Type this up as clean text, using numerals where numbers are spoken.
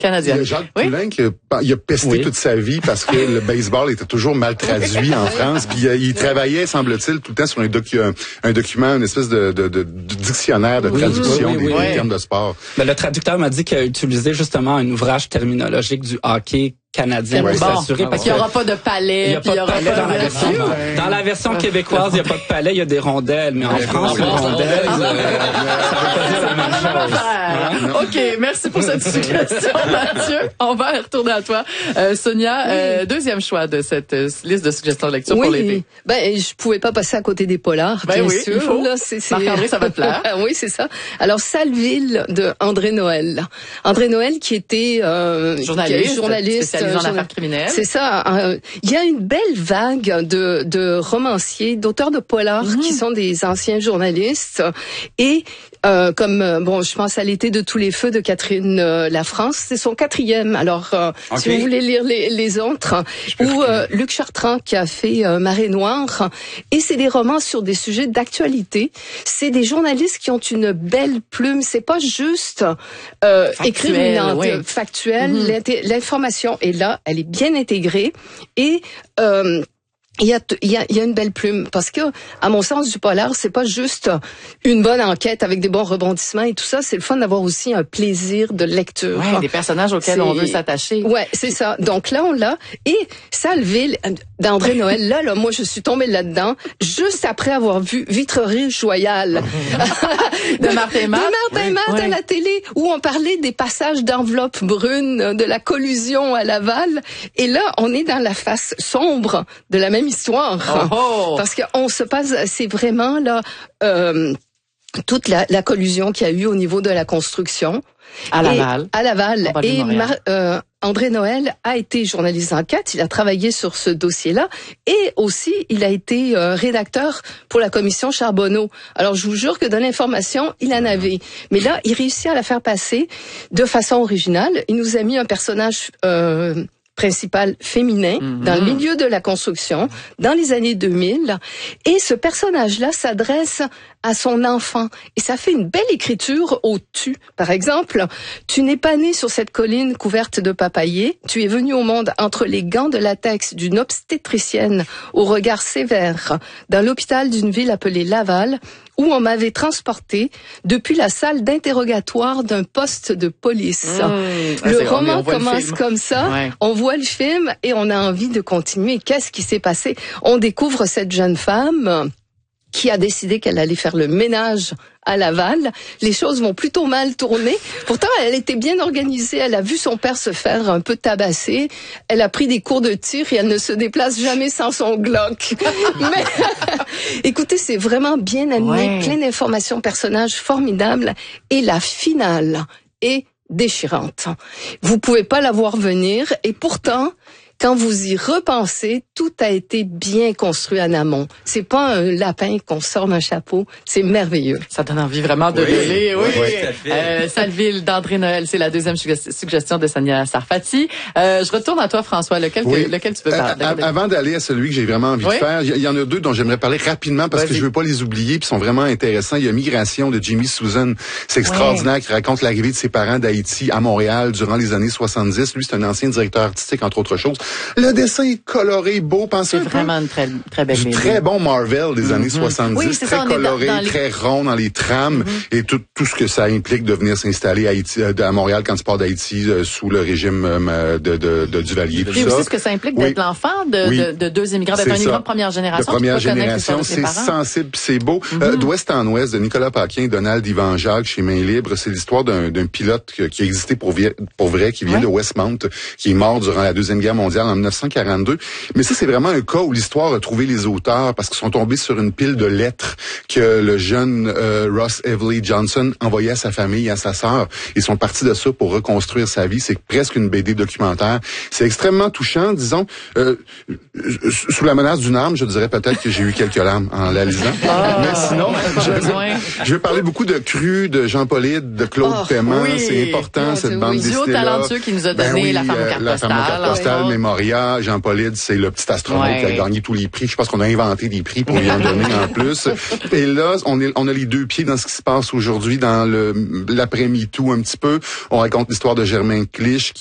canadienne. Il y a Jacques Poulain qui a pesté toute sa vie parce que le baseball était toujours mal traduit en France. Puis il travaillait, semble-t-il, tout le temps sur un document, une espèce de dictionnaire de traduction des termes de sport. Ben, le traducteur m'a dit qu'il a utilisé justement un ouvrage terminologique du hockey canadien pour s'assurer. Parce qu'il n'y aura pas de palais. Il n'y a pas de palais dans la version. Dans la version québécoise, il n'y a pas de palais, il y a des rondelles. Mais en France, les rondelles, ça veut pas dire la même chose. OK, merci pour cette suggestion, Mathieu. On va retourner à toi. Sonia, deuxième choix de cette liste de suggestions de lecture pour l'été. Ben, je pouvais pas passer à côté des polars, bien sûr. Il faut. Là, Marc-André, ça va te plaire. Oui, c'est ça. Alors, Salville de André Noël. André Noël qui était journaliste spécialisé en affaires criminelles. C'est ça. Il y a une belle vague de romanciers, d'auteurs de polars qui sont des anciens journalistes et je pense à l'été de tous les feux de Catherine La France, c'est son 4e. Alors, si vous voulez lire les autres, ou Luc Chartrand qui a fait Marée Noire, et c'est des romans sur des sujets d'actualité. C'est des journalistes qui ont une belle plume. C'est pas juste écrire une factuelle. L'information est là, elle est bien intégrée et il y a une belle plume parce que, à mon sens, du polar, c'est pas juste une bonne enquête avec des bons rebondissements et tout ça. C'est le fun d'avoir aussi un plaisir de lecture. Ouais, des personnages auxquels on veut s'attacher. Ouais, c'est ça. Donc là, on l'a. Et Salville d'André Noël, là, moi, je suis tombée là-dedans juste après avoir vu Vitrerie Joyal de Martin Matt. De Martin Matt à la télé où on parlait des passages d'enveloppe brune, de la collusion à Laval. Et là, on est dans la face sombre de la même histoire. Parce qu'on se passe, c'est vraiment là toute la collusion qu'il y a eu au niveau de la construction. À Laval. À Laval. Et André Noël a été journaliste d'enquête, il a travaillé sur ce dossier-là et aussi il a été rédacteur pour la commission Charbonneau. Alors je vous jure que de l'information, il en avait. Mais là, il réussit à la faire passer de façon originale. Il nous a mis un personnage principal féminin dans le milieu de la construction dans les années 2000 et ce personnage-là s'adresse à son enfant et ça fait une belle écriture au tu. Par exemple, tu n'es pas né sur cette colline couverte de papayers, tu es venu au monde entre les gants de latex d'une obstétricienne au regard sévère dans l'hôpital d'une ville appelée Laval où on m'avait transporté depuis la salle d'interrogatoire d'un poste de police. Le roman commence comme ça, on voit le film et on a envie de continuer. Qu'est-ce qui s'est passé? On découvre cette jeune femme qui a décidé qu'elle allait faire le ménage à Laval. Les choses vont plutôt mal tourner. Pourtant, elle était bien organisée. Elle a vu son père se faire un peu tabasser. Elle a pris des cours de tir et elle ne se déplace jamais sans son Glock. Mais écoutez, c'est vraiment bien amené, plein d'informations, personnages formidables. Et la finale est déchirante. Vous pouvez pas la voir venir et pourtant, quand vous y repensez, tout a été bien construit en amont. C'est pas un lapin qu'on sort d'un chapeau, c'est merveilleux. Ça donne envie vraiment de lire. Salville d'André Noël, c'est la deuxième suggestion de Sonia Sarfati. Je retourne à toi, François. Lequel tu veux parler? Avant d'aller à celui que j'ai vraiment envie de faire, il y en a deux dont j'aimerais parler rapidement parce que je veux pas les oublier puis sont vraiment intéressants. Il y a Migration de Jimmy Susan. C'est extraordinaire qui raconte l'arrivée de ses parents d'Haïti à Montréal durant les années 70. Lui, c'est un ancien directeur artistique, entre autres choses. Le dessin est coloré, beau, pensez un peu. C'est vraiment une très, très belle BD. Très bon Marvel des années 70, très coloré, très rond dans les trames et tout ce que ça implique de venir s'installer à Montréal quand tu pars d'Haïti sous le régime de Duvalier. Et aussi ce que ça implique d'être l'enfant de deux immigrants, d'être un immigrant de première génération. De première génération, c'est sensible, c'est beau. D'ouest en ouest, de Nicolas Paquin et Donald Ivan-Jacques chez Main Libre, c'est l'histoire d'un pilote qui a existé pour vrai, qui vient de Westmount, qui est mort durant la Deuxième Guerre mondiale en 1942. Mais ça, c'est vraiment un cas où l'histoire a trouvé les auteurs parce qu'ils sont tombés sur une pile de lettres que le jeune Ross Everly Johnson envoyait à sa famille, à sa sœur. Ils sont partis de ça pour reconstruire sa vie. C'est presque une BD documentaire. C'est extrêmement touchant, disons. Sous la menace d'une arme, je dirais peut-être que j'ai eu quelques larmes en la lisant. Mais sinon, je vais parler beaucoup de Cru, de Jean Paulide, de Claude Paiement. C'est important, cette bande dessinée-là. talentueux qui nous a donné La femme aux cartes postales. Memoria, Jean Paulide, c'est le petit astronaute qui a gagné tous les prix. Je pense qu'on a inventé des prix pour lui en donner en plus. Et là, on a les deux pieds dans ce qui se passe aujourd'hui, dans l'après-MeToo un petit peu. On raconte l'histoire de Germain Clich,